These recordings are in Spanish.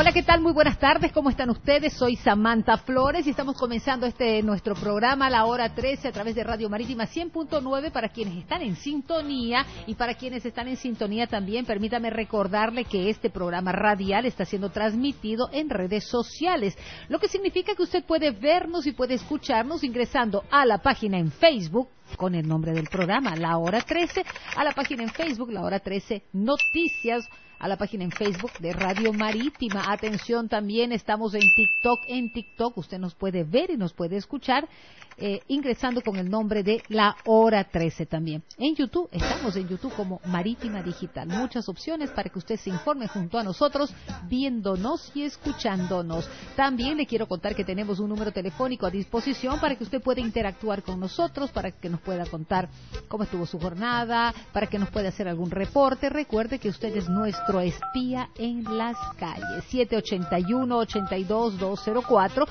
Hola, ¿qué tal? Muy buenas tardes, ¿cómo están ustedes? Soy Samantha Flores y estamos comenzando nuestro programa, la hora 13, a través de Radio Marítima 100.9 para quienes están en sintonía y para quienes están en sintonía también. Permítame recordarle que este programa radial está siendo transmitido en redes sociales, lo que significa que usted puede vernos y puede escucharnos ingresando a la página en Facebook con el nombre del programa, La Hora 13, a la página en Facebook, La Hora 13 Noticias, a la página en Facebook de Radio Marítima. Atención, también estamos en TikTok. En TikTok usted nos puede ver y nos puede escuchar ingresando con el nombre de La Hora 13 también. En YouTube, estamos en YouTube como Marítima Digital. Muchas opciones para que usted se informe junto a nosotros, viéndonos y escuchándonos. También le quiero contar que tenemos un número telefónico a disposición para que usted pueda interactuar con nosotros, para que nos pueda contar cómo estuvo su jornada, para que nos pueda hacer algún reporte. Recuerde que usted es nuestro espía en las calles. 781-82-204,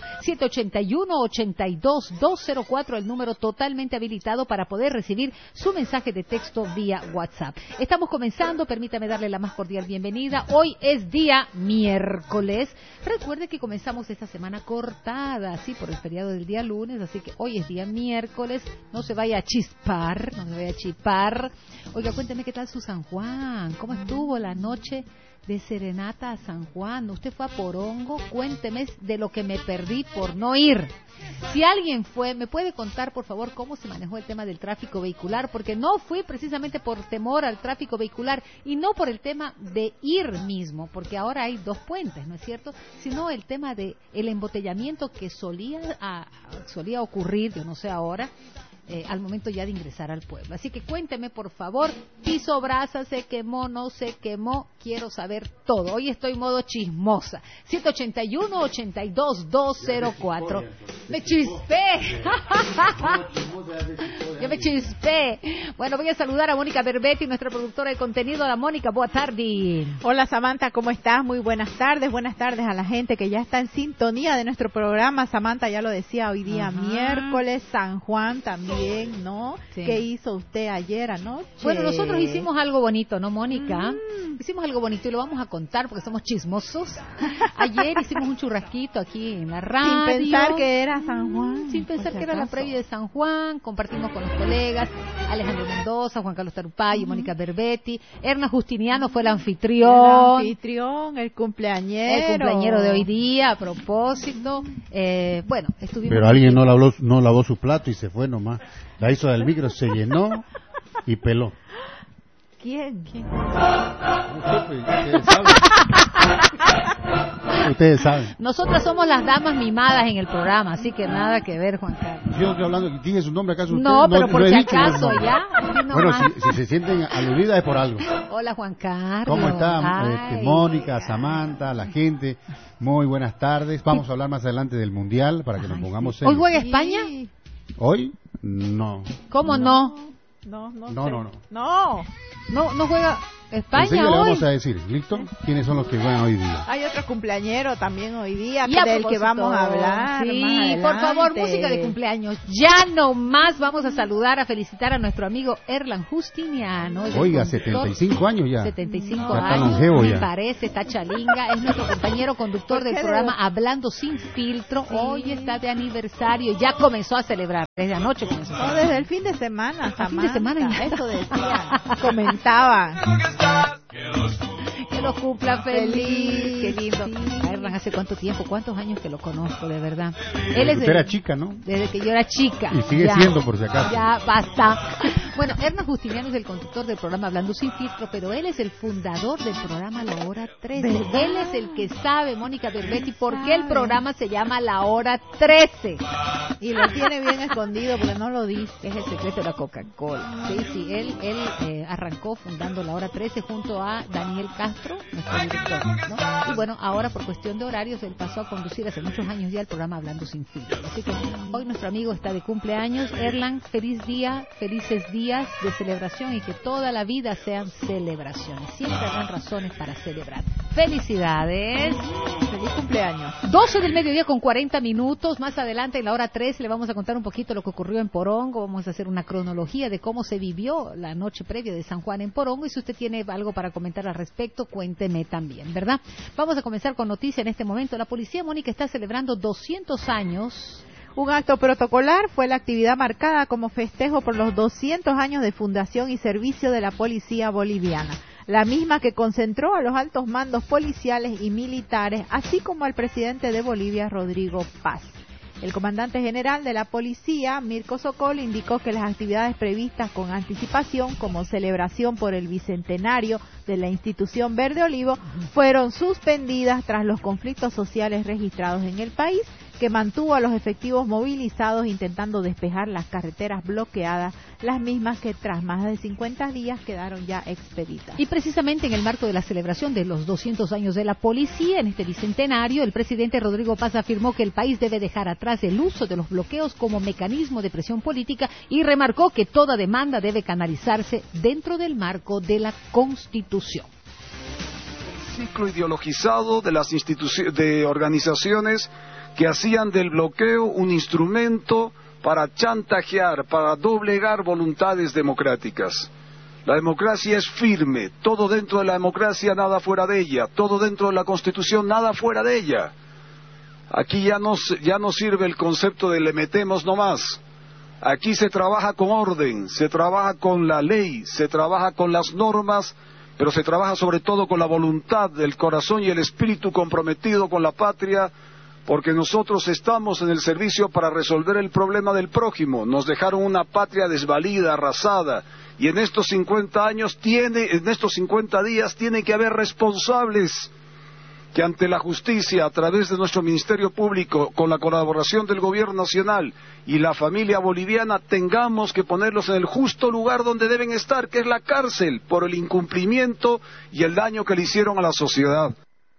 781-82-204, el número totalmente habilitado para poder recibir su mensaje de texto vía WhatsApp. Estamos comenzando, permítame darle la más cordial bienvenida. Hoy es día miércoles. Recuerde que comenzamos esta semana cortada, sí, por el feriado del día lunes, así que hoy es día miércoles. No se vaya a chispar, no se vaya a chipar. Oiga, cuénteme qué tal su San Juan, cómo estuvo la noche de serenata a San Juan. ¿Usted fue a Porongo? Cuénteme de lo que me perdí por no ir. Si alguien fue, ¿me puede contar, por favor, cómo se manejó el tema del tráfico vehicular? Porque no fui precisamente por temor al tráfico vehicular y no por el tema de ir mismo, porque ahora hay dos puentes, ¿no es cierto? Sino el tema de el embotellamiento que solía ocurrir, yo no sé ahora, al momento ya de ingresar al pueblo. Así que cuénteme, por favor, piso brasa, se quemó, no se quemó, quiero saber todo. Hoy estoy modo chismosa. 781-82-204. Me chispé. Yo me chispé. Bueno, voy a saludar a Mónica Berbetti, nuestra productora de contenido. Hola, Mónica, buena tarde. Hola, Samantha, ¿cómo estás? Muy buenas tardes a la gente que ya está en sintonía de nuestro programa. Samantha ya lo decía, hoy día miércoles, San Juan también, ¿no? Sí. ¿Qué hizo usted ayer anoche? Bueno, nosotros hicimos algo bonito, ¿no, Mónica? Hicimos algo bonito y lo vamos a contar porque somos chismosos. Ayer hicimos un churrasquito aquí en la radio. Sin pensar que era San Juan. Sin pensar que era la previa de San Juan. Compartimos con los colegas, Alejandro Mendoza, Juan Carlos Tarupayo, Mónica Berbetti. Erna Justiniano fue el anfitrión. El cumpleañero. El cumpleañero de hoy día, a propósito. Bueno, estuvimos... Pero alguien no lavó su plato y se fue nomás. La hizo del micro, se llenó y peló. ¿Quién? Ustedes saben. Nosotras somos las damas mimadas en el programa, así que nada que ver, Juan Carlos. Yo estoy hablando, ¿tiene su nombre acaso usted? No, pero por si dicho, acaso, no. ya. Bueno, si se sienten aludidas es por algo. Hola, Juan Carlos. ¿Cómo está Mónica, Samantha, la gente? Muy buenas tardes. Vamos a hablar más adelante del Mundial para que nos pongamos serios. ¿Hoy juega España? ¿Hoy? No. ¿Cómo no? No juega España enseguida hoy. Le vamos a decir, ¿listo? ¿Quiénes son los que juegan hoy día? Hay otro cumpleañero también hoy día del que vamos a hablar. Sí, por favor, música de cumpleaños. Ya no más vamos a saludar, a felicitar a nuestro amigo Erlan Justiniano. Oiga, 75 años ya. 75 ya años, longevo ya. Me parece, está chalinga. Es nuestro compañero conductor del programa Hablando Sin Filtro. Sí. Hoy está de aniversario. Ya comenzó a celebrar. Desde anoche comenzó. No, desde el fin de semana. El fin de semana ya. Eso decía. Comentaban. Que lo cumpla feliz. Qué lindo. Sí. Erlan, ¿hace cuánto tiempo? ¿Cuántos años que lo conozco, de verdad? Usted era chica, ¿no? Desde que yo era chica. Y sigue siendo, por si acaso. Ya, basta. Bueno, Erlan Justiniano es el conductor del programa Hablando Sin Filtro, pero él es el fundador del programa La Hora 13. ¿Verdad? Él es el que sabe, Mónica Berbetti, por qué el programa se llama La Hora 13. Y lo tiene bien escondido porque no lo dice. Es el secreto de la Coca-Cola. Sí, él arrancó fundando La Hora 13 junto a Daniel Castro, nuestro director, ¿no? Y bueno, ahora por cuestión de horarios, él pasó a conducir hace muchos años ya el programa Hablando Sin Filtro. Así que hoy nuestro amigo está de cumpleaños. Erlan, feliz día, felices días de celebración y que toda la vida sean celebraciones. Siempre habrán razones para celebrar. Felicidades. Feliz cumpleaños. 12 del mediodía con 40 minutos. Más adelante, en la hora 3, le vamos a contar un poquito lo que ocurrió en Porongo. Vamos a hacer una cronología de cómo se vivió la noche previa de San Juan en Porongo. Y si usted tiene algo para comentar al respecto, cuénteme también, ¿verdad? Vamos a comenzar con noticia en este momento. La policía, Mónica, está celebrando 200 años. Un acto protocolar fue la actividad marcada como festejo por los 200 años de fundación y servicio de la policía boliviana. La misma que concentró a los altos mandos policiales y militares, así como al presidente de Bolivia, Rodrigo Paz. El comandante general de la policía, Mirko Sokol, indicó que las actividades previstas con anticipación, como celebración por el bicentenario de la institución Verde Olivo, fueron suspendidas tras los conflictos sociales registrados en el país, que mantuvo a los efectivos movilizados intentando despejar las carreteras bloqueadas, las mismas que tras más de 50 días quedaron ya expeditas. Y precisamente en el marco de la celebración de los 200 años de la policía, en este bicentenario, el presidente Rodrigo Paz afirmó que el país debe dejar atrás el uso de los bloqueos como mecanismo de presión política y remarcó que toda demanda debe canalizarse dentro del marco de la Constitución. Ciclo ideologizado de las de organizaciones que hacían del bloqueo un instrumento para chantajear, para doblegar voluntades democráticas. La democracia es firme, todo dentro de la democracia, nada fuera de ella, todo dentro de la Constitución, nada fuera de ella. Aquí ya no sirve el concepto de le metemos nomás. Aquí se trabaja con orden, se trabaja con la ley, se trabaja con las normas, pero se trabaja sobre todo con la voluntad del corazón y el espíritu comprometido con la patria, porque nosotros estamos en el servicio para resolver el problema del prójimo. Nos dejaron una patria desvalida, arrasada, y en estos 50 días tiene que haber responsables que ante la justicia, a través de nuestro Ministerio Público, con la colaboración del Gobierno Nacional y la familia boliviana, tengamos que ponerlos en el justo lugar donde deben estar, que es la cárcel, por el incumplimiento y el daño que le hicieron a la sociedad.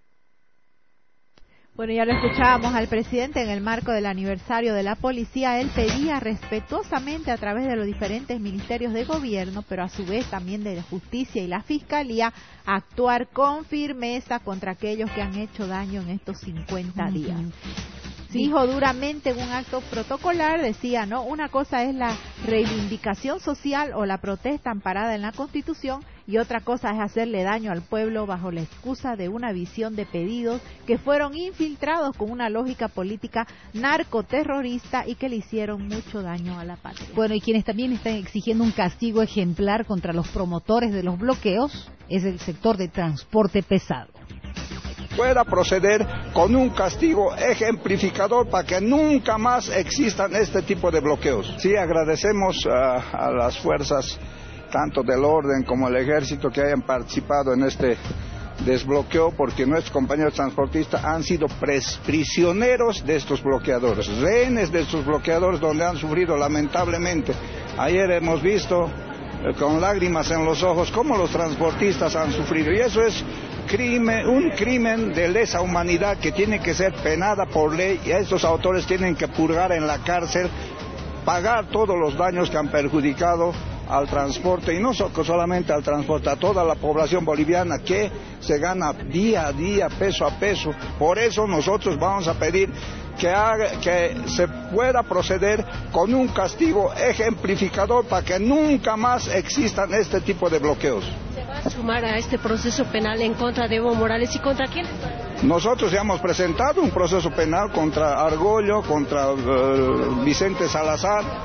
Bueno, ya lo escuchábamos al presidente en el marco del aniversario de la policía. Él pedía respetuosamente a través de los diferentes ministerios de gobierno, pero a su vez también de la justicia y la fiscalía, actuar con firmeza contra aquellos que han hecho daño en estos 50 días. Dijo duramente en un acto protocolar, decía, ¿no? Una cosa es la reivindicación social o la protesta amparada en la Constitución, y otra cosa es hacerle daño al pueblo bajo la excusa de una visión de pedidos que fueron infiltrados con una lógica política narcoterrorista y que le hicieron mucho daño a la patria. Bueno, y quienes también están exigiendo un castigo ejemplar contra los promotores de los bloqueos es el sector de transporte pesado. Pueda proceder con un castigo ejemplificador para que nunca más existan este tipo de bloqueos. Sí, agradecemos a las fuerzas tanto del orden como el ejército que hayan participado en este desbloqueo, porque nuestros compañeros transportistas han sido prisioneros de estos bloqueadores, rehenes de estos bloqueadores, donde han sufrido lamentablemente. Ayer hemos visto con lágrimas en los ojos cómo los transportistas han sufrido, y eso es un crimen de lesa humanidad que tiene que ser penada por ley, y a estos autores tienen que purgar en la cárcel, pagar todos los daños que han perjudicado al transporte, y no solamente al transporte, a toda la población boliviana que se gana día a día, peso a peso. Por eso nosotros vamos a pedir que se pueda proceder con un castigo ejemplificador para que nunca más existan este tipo de bloqueos. ¿Se va a sumar a este proceso penal en contra de Evo Morales y contra quién? Nosotros ya hemos presentado un proceso penal contra Argollo, contra Vicente Salazar.